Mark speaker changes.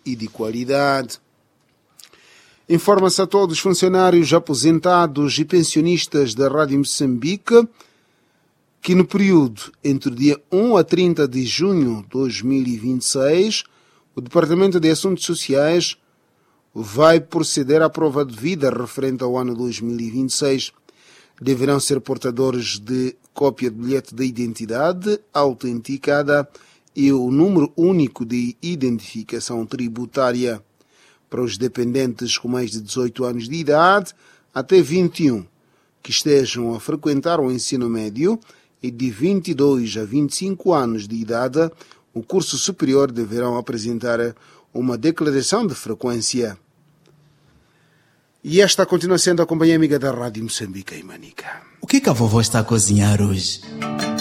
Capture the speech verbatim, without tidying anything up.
Speaker 1: e de qualidade. Informa-se a todos os funcionários aposentados e pensionistas da Rádio Moçambique que no período entre o dia um a trinta de junho de dois mil e vinte e seis, o Departamento de Assuntos Sociais vai proceder à prova de vida referente ao ano dois mil e vinte e seis. Deverão ser portadores de cópia de bilhete de identidade autenticada e o número único de identificação tributária. Para os dependentes com mais de dezoito anos de idade até vinte e um, que estejam a frequentar o ensino médio, e de vinte e dois a vinte e cinco anos de idade, o curso superior deverão apresentar uma declaração de frequência. E esta continua sendo a companhia amiga da Rádio Moçambique em Manica.
Speaker 2: O que, que a vovó está a cozinhar hoje?